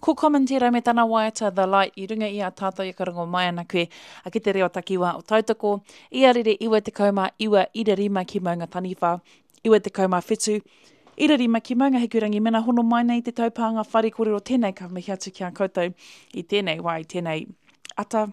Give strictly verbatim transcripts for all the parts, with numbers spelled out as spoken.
Ko komentira me tana waiata The Light, i runga i a tātou i karango mai ana koe, a ki te reo takiwa o tautoko, i arire iwa te kauma, iwa ira rima ki maunga taniwha, iwa te kauma whetu, ira rima ki maunga hekurangi, mena hono mai nei te taupanga whare kōrero tēnei ka mihi atu ki a koutou, i tēnei wai, tēnei ata,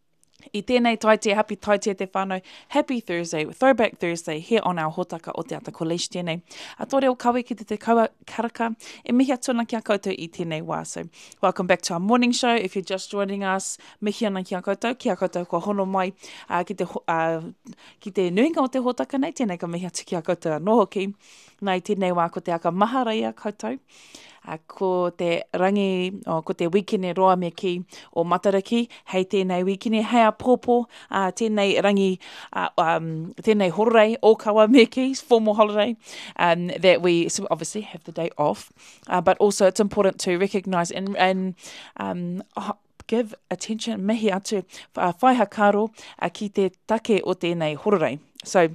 I tēnei taitea, happy taitea te whānau, happy Thursday, Throwback Thursday, here on our hōtaka o te ata kolēs tēnei. A tōre o kawe ki te te kaua karaka, e mihi atuna ki a koutou I tēnei wā. So, welcome back to our morning show. If you're just joining us, mihi ana ki a koutou, ki a koutou kua hono mai, uh, ki, te, uh, ki te nuinga o te hōtaka nei, tēnei ka mihi atu ki a koutou anō hoki. Nei tēnei wā ko te aka maharai a koutou. Uh, ko te rangi, o ko te wikine roa me ki o Matariki, hei tēnei wikine, hei a pōpō, uh, tēnei rangi, uh, um, tēnei hororei, o kawa me ki, formal holiday, um, that we so obviously have the day off, uh, but also it's important to recognise and, and um, give attention, mihi atu, uh, whaiha karo, uh, ki te take o tēnei hororei. So,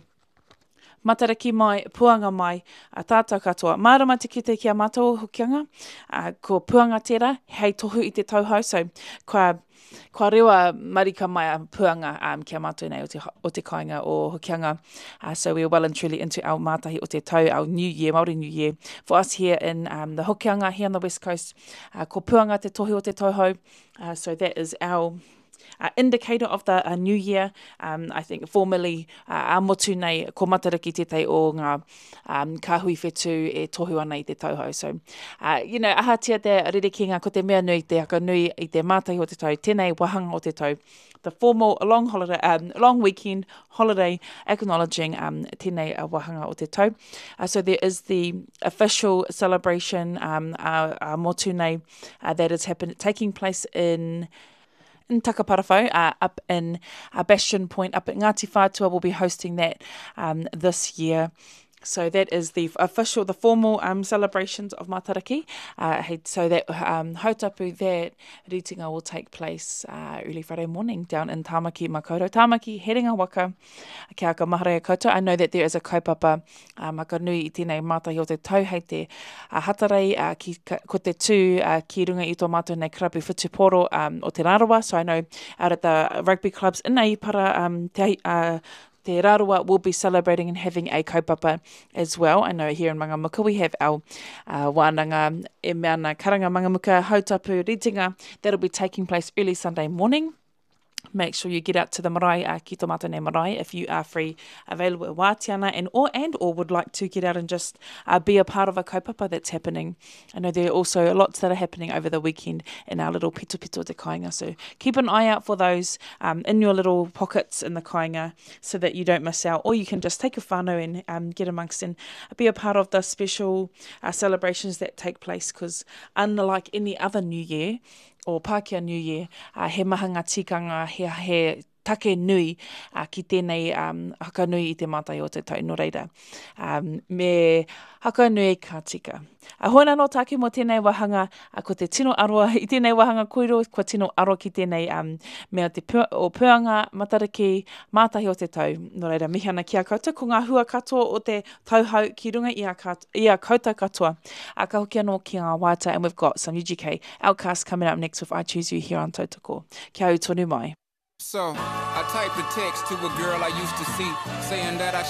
Matariki mai, puanga mai, a tātou katoa. Mārama te kite ki a mātou hokianga, uh, ko puanga tērā, hei tohu I te tauhau, so kua, kua rewa marika mai a puanga um, ki a mātou nei o te, o te kāinga o hokianga. Uh, so we are well and truly into our mātahi o te tau, our New Year, Māori New Year. For us here in um, the hokianga, here on the West Coast, uh, ko puanga te tohu o te tauhau, uh, so that is our Uh, indicator of the uh, new year. Um, I think formally, uh, a motu nei, ko Matariki te tei o ngā um, kāhui whetu e tohu ana I te tauhau. So, uh, you know, ahatia te rerekinga ko te mea nui, te aka nui I te mātahi o te tau, tēnei wahanga o te tau. The formal long holiday, um, long weekend holiday acknowledging um, tēnei uh, wahanga o te tau. Uh, so there is the official celebration um, uh, uh, motu nei uh, that is happen- taking place in in Takaparawhau, uh, up in uh, Bastion Point, up at Ngāti Whātua. We'll be hosting that um, this year. So that is the official, the formal um, celebrations of Matariki. Uh, so that um, hautapu, that ritinga will take place uh, early Friday morning down in Tāmaki, Makaurau. Tāmaki, Heringa Waka, kia aka maharai koutou. I know that there is a kaupapa uh, makanui I tēnei mātahi o te tau, hei te uh, hatarai, uh, ki, ko te tū uh, ki runga I tō mātou nei krapu whutuporo um, o te Rarawa. So I know out at the rugby clubs in Aipara, um, te, uh, Te Rarawa will be celebrating and having a kaupapa as well. I know here in Mangamuka we have our uh, wānanga e meana karanga Mangamuka hautapu ritinga that'll be taking place early Sunday morning. Make sure you get out to the marae, uh, ki tō mātou nei marae, if you are free, available at Wātiana, and or, and or would like to get out and just uh, be a part of a kaupapa that's happening. I know there are also lots that are happening over the weekend in our little pito pito te kāinga, so keep an eye out for those um, in your little pockets in the kāinga so that you don't miss out, or you can just take a whānau and um, get amongst and be a part of the special uh, celebrations that take place, because unlike any other New Year, o Pākehā New Year, uh, he mahanga tikanga, he, he take nui uh, ki tēnei um, haka nui I te mātai o te tau, no reira. Um, me haka nui ka tika. A hoina no take mo tēnei wahanga, a ko te tino aroa I tēnei wahanga koiro, ko tino aroa ki tēnei um, mea te pu, o puanga, Matariki, mātahi o te tau. No reira, mihi ana ki a koutou, ko ngā hua katoa o te tauhau ki runga I a, kat, I a koutou katoa. A ka hoki anō ki ngā wāta, and we've got some U G K Outcast coming up next with I Choose You here on Tautoko. Kia au tonu mai. So, I typed a text to a girl I used to see, saying that I